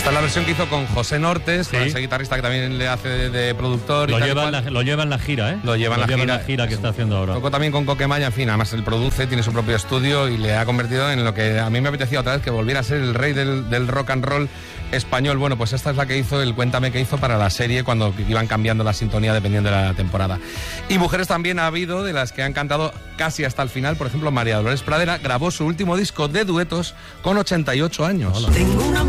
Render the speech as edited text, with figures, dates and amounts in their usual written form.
Esta es la versión que hizo con José Nortes, con ese guitarrista que también le hace de productor. Lo lleva en la gira, ¿eh? Lo lleva en la gira que está haciendo ahora. Tocó también con Coquemaya, en fin, además él produce, tiene su propio estudio y le ha convertido en lo que a mí me apetecía otra vez, que volviera a ser el rey del rock and roll español. Bueno, pues esta es la que hizo, el Cuéntame que hizo para la serie cuando iban cambiando la sintonía dependiendo de la temporada. Y mujeres también ha habido, de las que han cantado casi hasta el final. Por ejemplo, María Dolores Pradera grabó su último disco de duetos con 88 años. Tengo